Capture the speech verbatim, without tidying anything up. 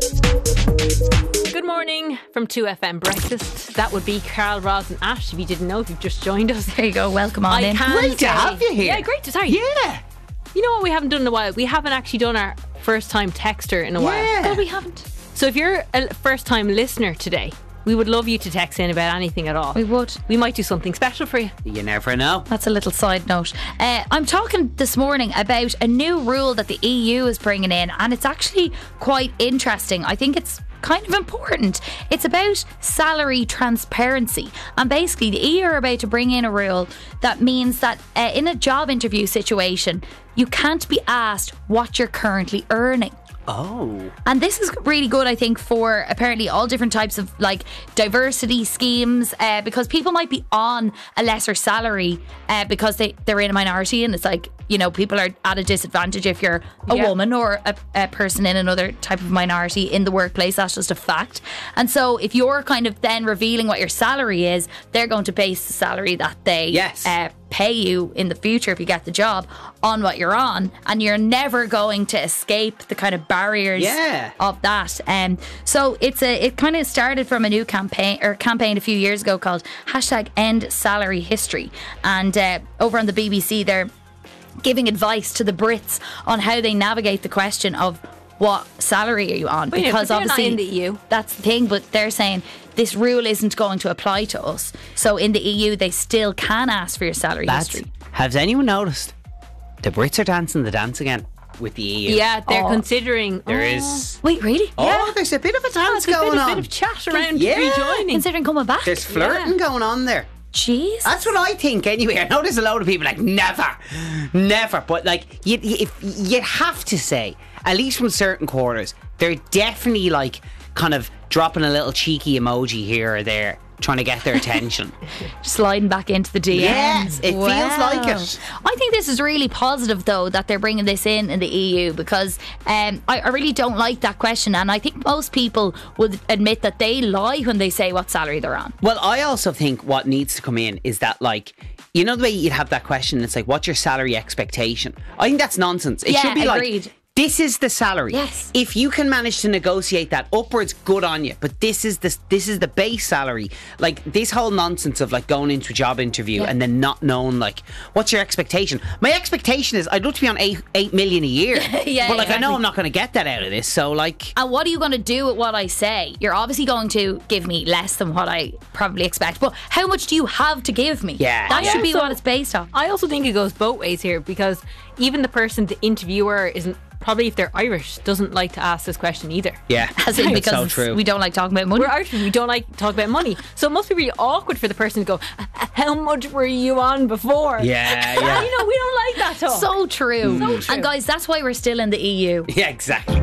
Good morning from two F M Breakfast. That would be Carl, Roz and Ash, if you didn't know, if you've just joined us. There you go, welcome on I in. can Great to say- have you here. Yeah, great to sorry. Yeah. You know what we haven't done in a while? We haven't actually done our first time texter in a while. Yeah. No, we haven't. So if you're a first time listener today, we would love you to text in about anything at all. We would. We might do something special for you. You never know. That's a little side note. Uh, I'm talking this morning about a new rule that the E U is bringing in, and it's actually quite interesting. I think it's kind of important. It's about salary transparency, and basically the E U are about to bring in a rule that means that uh, in a job interview situation, you can't be asked what you're currently earning. Oh. And this is really good, I think, for apparently all different types of like diversity schemes, uh, because people might be on a lesser salary uh, because they, they're in a minority, and it's like, you know, people are at a disadvantage if you're a Yeah. woman or a, a person in another type of minority in the workplace. That's just a fact. And so if you're kind of then revealing what your salary is, they're going to base the salary that they Yes. uh, pay you in the future if you get the job on what you're on, and you're never going to escape the kind of barriers Yeah. of that. Um, so it's a it kind of started from a new campaign or campaign a few years ago called hashtag End Salary History, and uh, over on the B B C they're giving advice to the Brits on how they navigate the question of what salary are you on, But, you know, because but they're not obviously in the E U. that's the thing, but they're saying this rule isn't going to apply to us. So in the E U they still can ask for your salary That's, history. has anyone noticed? The Brits are dancing the dance again with the E U. Yeah, they're Oh. considering. There oh, is. Wait, really? Oh, there's a bit of a dance there's a bit, going a on. bit of chat around Yeah. rejoining. Considering coming back? There's flirting going on there. Jeez. That's what I think anyway. I know there's a load of people like, never, never. But like, you, you, if you'd have to say, at least from certain quarters, they're definitely like kind of dropping a little cheeky emoji here or there, trying to get their attention. Sliding back into the D Ms. Yes, it feels like it. I think this is really positive, though, that they're bringing this in in the E U, because um, I, I really don't like that question, and I think most people would admit that they lie when they say what salary they're on. Well, I also think what needs to come in is that, like, you know the way you'd have that question, it's like, what's your salary expectation? I think that's nonsense. It Yeah, should be agreed. like, this is the salary. Yes. If you can manage to negotiate that upwards, good on you. But this is the this is the base salary. Like, this whole nonsense of like going into a job interview Yeah. and then not knowing like, what's your expectation? My expectation is I'd love to be on eight eight million a year. Yeah, but like, I know exactly. I'm not going to get that out of this. So like, And what are you going to do with what I say? You're obviously going to give me less than what I probably expect, but how much do you have to give me? Yeah. That I should be also- what it's based on. I also think it goes both ways here, because even the person, the interviewer, isn't probably, if they're Irish, doesn't like to ask this question either. yeah, As in, it's because so true. we don't like talking about money. We're Irish, we don't like to talk about money. So it must be really awkward for the person to go, how much were you on before? Yeah, yeah. You know, we don't like that talk. So true. So true. And guys, that's why we're still in the E U. Yeah, exactly.